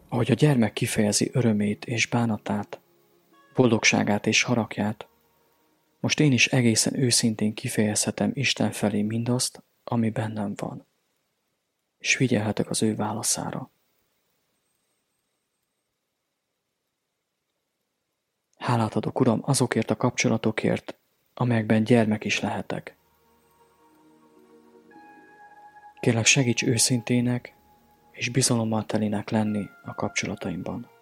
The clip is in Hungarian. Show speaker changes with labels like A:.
A: Ahogy a gyermek kifejezi örömét és bánatát, boldogságát és haragját, most én is egészen őszintén kifejezhetem Isten felé mindazt, ami bennem van, és figyelhetek az ő válaszára. Hálát adok, Uram, azokért a kapcsolatokért, amelyekben gyermek is lehetek. Kérlek, segíts őszintének és bizalommal telinek lenni a kapcsolataimban.